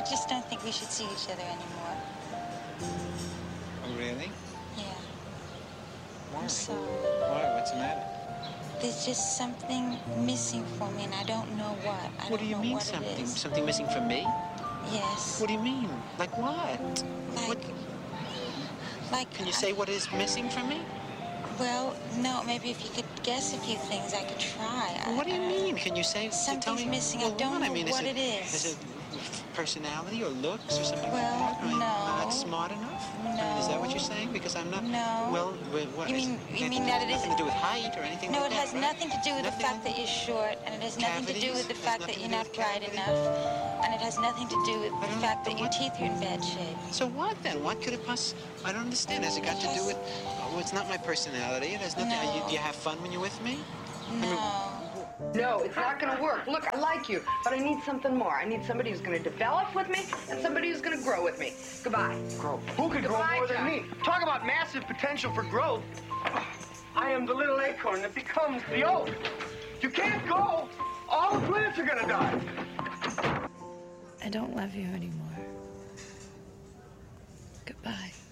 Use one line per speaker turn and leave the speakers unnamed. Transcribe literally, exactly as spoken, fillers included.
just don't think we should see each other anymore.
Oh, really?
Yeah.
Why?
I'm sorry.
Why? What's the matter?
There's just something missing for me, and I don't know what. I
What
don't
do you
know
mean
what
something?
It is.
Something missing from me?
Yes.
What do you mean? Like what?
Like,
what?
like.
Can you
I,
say what is missing from me?
Well, no. Maybe if you could guess a few things, I could try.
Well, what do you
I,
mean? Can you say?
Something's
tell me,
missing.
Well,
I don't
what?
know
I mean,
what
is it,
it is.
Is it personality or looks or something
Well,
like that? I mean,
no.
I'm not smart enough?
No.
I mean, is that what you're saying? Because I'm not.
No.
Well, what?
You mean
it
you mean
has
that it
nothing
isn't?
to do with height or anything
No,
like
it
that,
has
right?
nothing to do with
nothing
the fact that you're short, and it has nothing to do
Cavities?
with the
Has
fact that
nothing
you're
to do
not
with
bright
cavities?
enough, and it has nothing to do with
I
the
don't
fact
know
that your
what-
teeth are in bad shape.
So what then? What could it possibly? I don't understand. Has it got to do with? Oh, it's not my personality. It has nothing.
No.
You, do you have fun when you're with me?
No.
No, it's not going to work. Look, I like you, but I need something more. I need somebody who's going to develop with me and somebody who's going to grow with me. Goodbye.
Grow? Who could grow
Goodbye,
more than
John.
me? Talk about massive potential for growth. I am the little acorn that becomes the oak. You can't go. All the plants are going to die.
I don't love you anymore. Goodbye.